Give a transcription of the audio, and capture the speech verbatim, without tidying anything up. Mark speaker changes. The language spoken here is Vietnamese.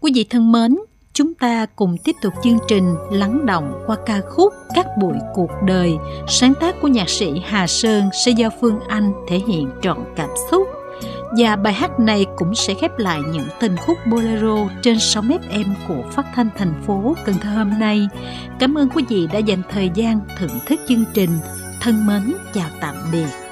Speaker 1: Quý vị thân mến, chúng ta cùng tiếp tục chương trình lắng đọng qua ca khúc Cát bụi cuộc đời, sáng tác của nhạc sĩ Hà Sơn sẽ do Phương Anh thể hiện trọn cảm xúc. Và bài hát này cũng sẽ khép lại những tình khúc bolero trên sóng ép em của Phát thanh thành phố Cần Thơ hôm nay. Cảm ơn quý vị đã dành thời gian thưởng thức chương trình. Thân mến chào tạm biệt.